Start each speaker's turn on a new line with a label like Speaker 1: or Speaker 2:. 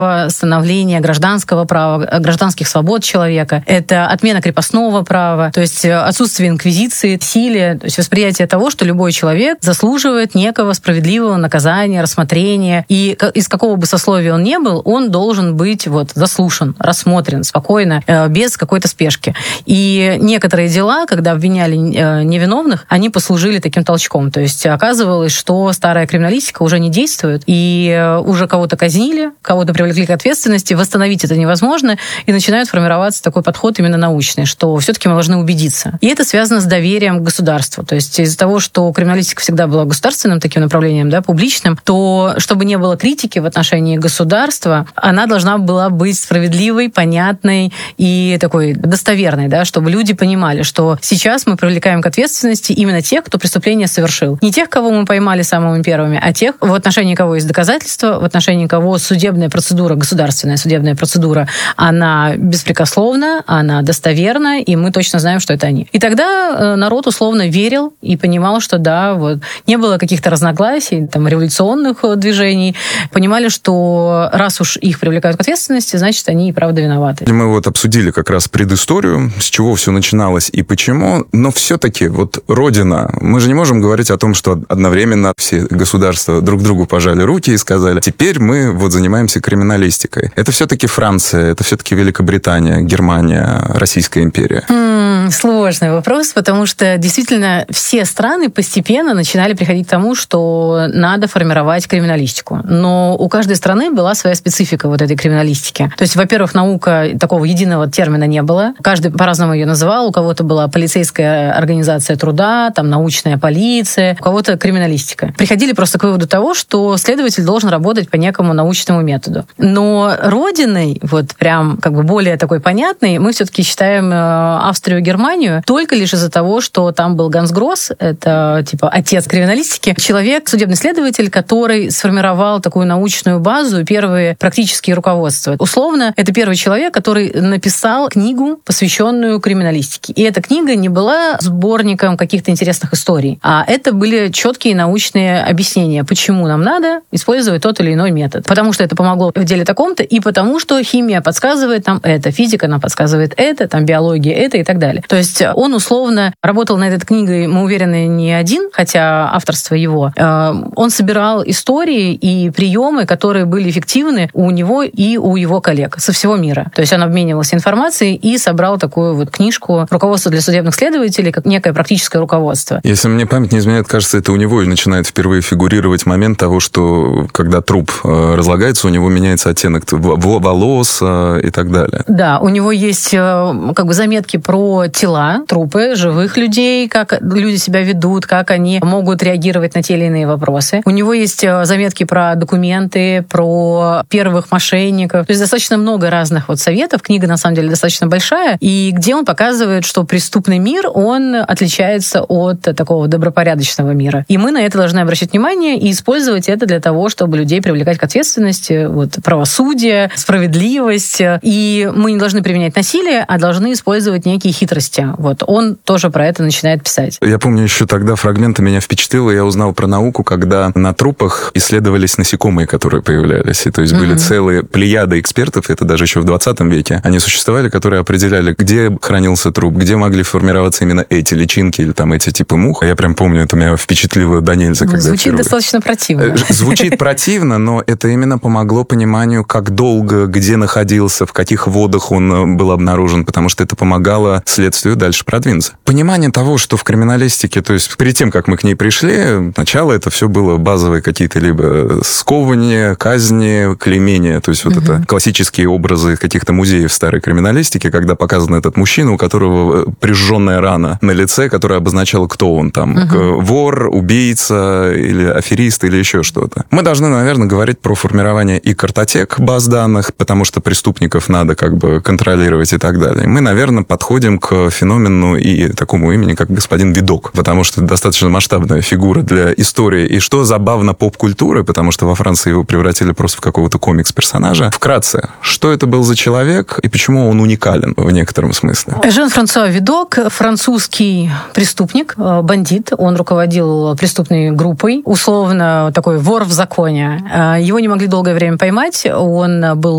Speaker 1: становление гражданского права, гражданских свобод человека. Это отмена крепостного права, то есть отсутствие инквизиции, насилия, то есть восприятие того, что любой человек заслуживает некого справедливого наказания, рассмотрения. И из какого бы сословия он ни был, он должен быть заслушан, рассмотрен спокойно, без какой-то спешки. И некоторые дела, когда обвиняли невиновных, они послужили таким толчком. То есть оказывалось, что старая криминалистика уже не действует, и уже кого-то казнили, кого-то привлекли к ответственности, восстановить это невозможно, и начинает формироваться такой подход именно научный, что все-таки мы должны убедиться. И это связано с доверием к государству. То есть из-за того, что криминалистика всегда была государственным таким направлением, публичным, то чтобы не было критики в отношении государства, она должна была быть справедливой, понятной и такой достоверной, чтобы люди понимали, что сейчас мы привлекаем к ответственности именно тех, кто преступление совершил. Не тех, кого мы поймали самыми первыми, а тех, в отношении кого есть доказательства, в отношении кого судебная процедура, государственная судебная процедура, она беспрекословна, она достоверна, и мы точно знаем, что это они. И тогда народ условно верил и понимал, что не было каких-то разногласий, революционных движений, понимали, что раз уж их привлекают к ответственности, значит, они и правда виноваты.
Speaker 2: Мы обсудили как раз предысторию, с чего все начиналось и почему, но все-таки Родина, мы же не можем говорить о том, что одновременно все государства друг другу пожали руки и сказали, теперь мы занимаемся криминалистикой. Это все-таки Франция, это все-таки Великобритания, Германия, Российская империя.
Speaker 1: Сложный вопрос, потому что действительно все страны постепенно начинали приходить к тому, что надо формировать криминалистику. Но у каждой страны была своя специфика этой криминалистики. То есть, во-первых, наука, такого единого термина не было. Каждый по-разному ее называл. У кого-то была полицейская организация труда, научная полиция, у кого-то криминалистика. Приходили просто к выводу того, что следователь должен работать по некому научному методу. Но родиной, прям более такой понятной, мы все-таки считаем Австрию и Германию только лишь из-за того, что там был Ганс Гросс, это отец криминалистики, человек, судебный следователь, который сформировал такую научную базу, первые практические руководства. Условно, это первый человек, который написал книгу, посвященную криминалистике. И эта книга не была сборником каких-то интересных историй, а это были четкие научные объяснения, почему нам надо использовать тот или иной метод. Потому что это помогло в деле таком-то, и потому что химия подсказывает нам это, физика нам подсказывает это, биология это и так далее. То есть он условно работал над этой книгой, мы уверены, не один, хотя авторство его. Он собирал истории и приемы, которые были эффективны у него и у его коллег со всего мира. То есть он обменивался информацией и собрал такую книжку «Руководство для судебных следователей», как некое практическое руководство.
Speaker 2: Если мне память не изменяет, кажется, это у него и начинает впервые фигурировать момент того, что когда труп разлагается, у него меняется оттенок волос и так далее.
Speaker 1: Да, у него есть заметки про тела, трупы живых людей, как люди себя ведут, как они могут реагировать на те или иные вопросы. У него есть заметки про документы, про первых мошенников. То есть достаточно много разных советов. Книга, на самом деле, достаточно большая, и где он показывает, что преступный мир, он отличается от такого добропорядочного мира. И мы на это должны обращать внимание и использовать это для того, чтобы людей привлекать к ответственности, правосудие, справедливость. И мы не должны применять насилие, а должны использовать некие хитрости. Он тоже про это начинает писать.
Speaker 2: Я помню, еще тогда фрагменты меня впечатлило, я узнал про науку, когда на трупах исследовались насекомые, которые появлялись. И то есть были целые плеяды экспертов, это даже еще в 20 веке, они существовали, которые определяли, где хранился труп, где могли формироваться именно эти личинки или эти типы мух. Я прям помню, это меня впечатлило до нельзя.
Speaker 1: Звучит достаточно противно.
Speaker 2: Звучит противно, но это именно помогло пониманию, как долго, где находился, в каких водах он был обнаружен, потому что это помогало следствию дальше продвинуться. Понимание того, что в криминалистике, то есть перед тем, как мы к ней пришли, сначала это все было базовые какие-то либо сковывания, казни, клеймения, то есть это классические образы каких-то музеев старой криминалистики, когда показан этот мужчина, у которого прижженная рана на лице, которая обозначала, кто он вор, убийца или аферист или еще что-то. Мы должны, наверное, говорить про формирование и картотек баз данных, потому что преступников надо контролировать и так далее. Мы, наверное, подходим к феномену и такому имени, как господин Видок, потому что это достаточно масштабная фигура для истории. И что забавно поп-культуры, потому что во Франции его превратили просто в какого-то комикс-персонажа. Вкратце, что это был за человек и почему он уникален в некотором смысле?
Speaker 1: Жан-Франсуа Видок, французский преступник, бандит. Он руководил преступной группой, условно такой вор в законе. Его не могли долгое время поймать, писать. Он был